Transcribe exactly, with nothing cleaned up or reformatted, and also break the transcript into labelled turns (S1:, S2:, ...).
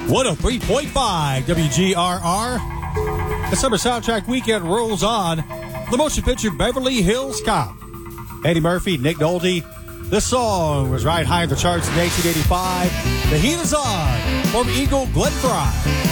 S1: one oh three point five W G R R. The summer soundtrack weekend rolls on. The motion picture Beverly Hills Cop. Eddie Murphy, Nick Nolte. This song was right high in the charts in eighteen eighty-five. The heat is on. From Eagle Glen Fry.